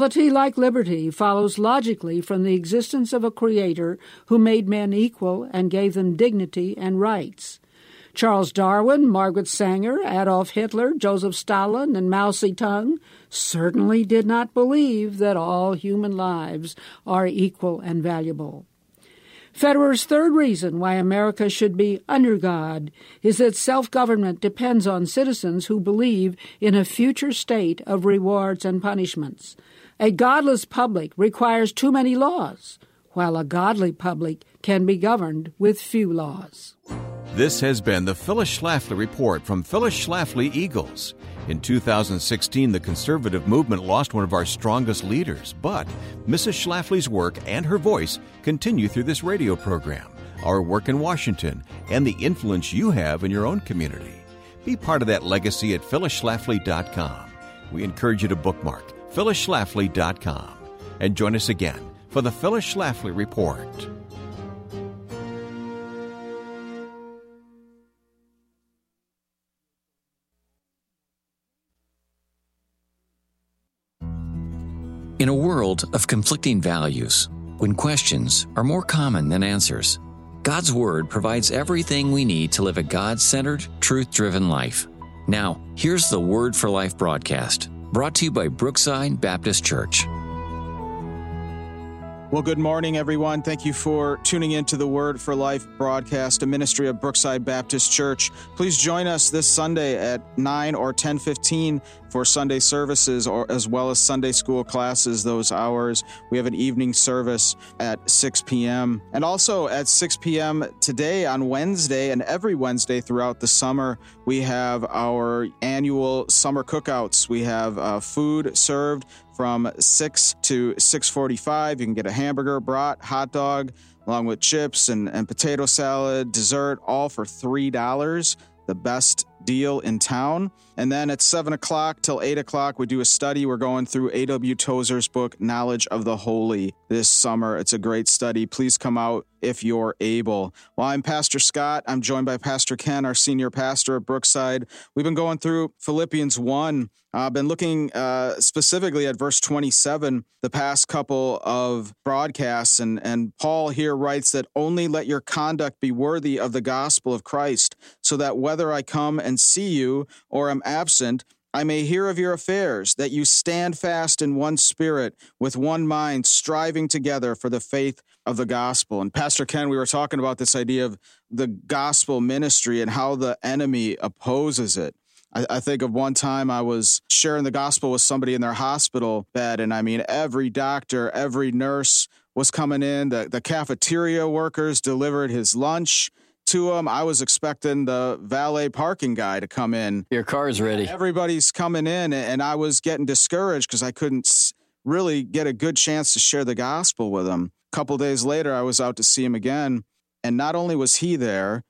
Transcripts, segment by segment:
Equality, like liberty, follows logically from the existence of a creator who made men equal and gave them dignity and rights. Charles Darwin, Margaret Sanger, Adolf Hitler, Joseph Stalin, and Mao Zedong certainly did not believe that all human lives are equal and valuable. Federer's third reason why America should be under God is that self-government depends on citizens who believe in a future state of rewards and punishments. A godless public requires too many laws, while a godly public can be governed with few laws. This has been the Phyllis Schlafly Report from Phyllis Schlafly Eagles. In 2016, the conservative movement lost one of our strongest leaders, but Mrs. Schlafly's work and her voice continue through this radio program, our work in Washington, and the influence you have in your own community. Be part of that legacy at phyllisschlafly.com. We encourage you to bookmark phyllisschlafly.com and join us again for the Phyllis Schlafly Report. In a world of conflicting values, when questions are more common than answers, God's Word provides everything we need to live a God-centered, truth-driven life. Now, here's the Word for Life broadcast, brought to you by Brookside Baptist Church. Well, good morning, everyone. Thank you for tuning in to the Word for Life broadcast, a ministry of Brookside Baptist Church. Please join us this Sunday at 9 or 10:15 for Sunday services, or as well as Sunday school classes, those hours. We have an evening service at 6 p.m. And also at 6 p.m. today on Wednesday and every Wednesday throughout the summer, we have our annual summer cookouts. We have food served from 6 to 6:45. You can get a hamburger, brat, hot dog, along with chips and potato salad, dessert, all for $3, the best deal in town. And then at 7 o'clock till 8 o'clock, we do a study. We're going through A.W. Tozer's book, Knowledge of the Holy, this summer. It's a great study. Please come out if you're able. Well, I'm Pastor Scott. I'm joined by Pastor Ken, our senior pastor at Brookside. We've been going through Philippians 1. I've been looking specifically at verse 27 the past couple of broadcasts, and Paul here writes that only let your conduct be worthy of the gospel of Christ, so that whether I come and see you or am absent, I may hear of your affairs, that you stand fast in one spirit, with one mind, striving together for the faith of the gospel. And Pastor Ken, we were talking about this idea of the gospel ministry and how the enemy opposes it. I think of one time I was sharing the gospel with somebody in their hospital bed, and I mean, every doctor, every nurse was coming in. The cafeteria workers delivered his lunch to him. I was expecting the valet parking guy to come in. Your car's ready. Everybody's coming in, and I was getting discouraged because I couldn't really get a good chance to share the gospel with him. A couple days later, I was out to see him again, and not only was he there,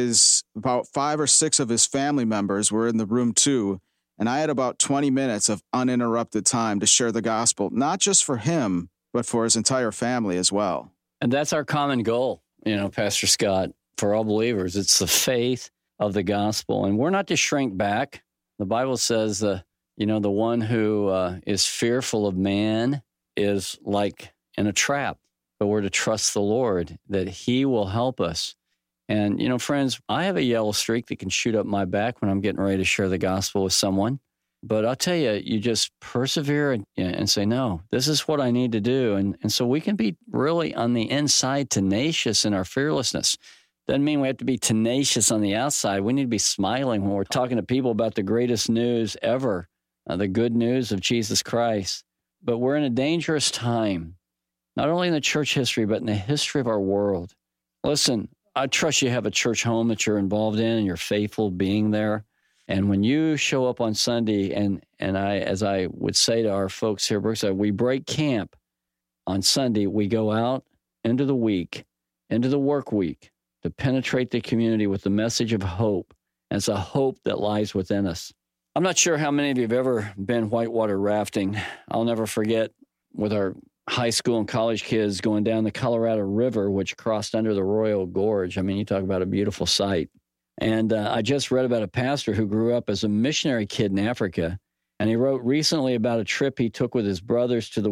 about 5 or 6 of his family members were in the room too, and I had about 20 minutes of uninterrupted time to share the gospel, not just for him, but for his entire family as well. And that's our common goal, Pastor Scott, for all believers. It's the faith of the gospel, and we're not to shrink back. The Bible says, the one who is fearful of man is like in a trap, but we're to trust the Lord that He will help us. And, friends, I have a yellow streak that can shoot up my back when I'm getting ready to share the gospel with someone. But I'll tell you, you just persevere and say, no, this is what I need to do. And so we can be really on the inside tenacious in our fearlessness. Doesn't mean we have to be tenacious on the outside. We need to be smiling when we're talking to people about the greatest news ever, the good news of Jesus Christ. But we're in a dangerous time, not only in the church history, but in the history of our world. Listen, I trust you have a church home that you're involved in and you're faithful being there. And when you show up on Sunday, and I, as I would say to our folks here at Brookside, we break camp on Sunday. We go out into the week, into the work week, to penetrate the community with the message of hope. And it's a hope that lies within us. I'm not sure how many of you have ever been whitewater rafting. I'll never forget with our high school and college kids going down the Colorado River, which crossed under the Royal Gorge. I mean, you talk about a beautiful sight. And I just read about a pastor who grew up as a missionary kid in Africa. And he wrote recently about a trip he took with his brothers to the